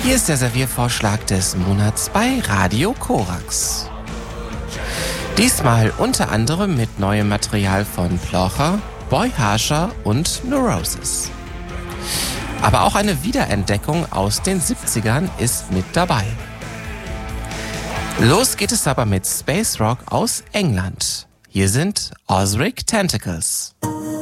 Hier ist der Serviervorschlag des Monats bei Radio Korax. Diesmal unter anderem mit neuem Material von Plocher, Boy Harsher und Neurosis. Aber auch eine Wiederentdeckung aus den 70ern ist mit dabei. Los geht es aber mit Space Rock aus England. Hier sind Ozric Tentacles.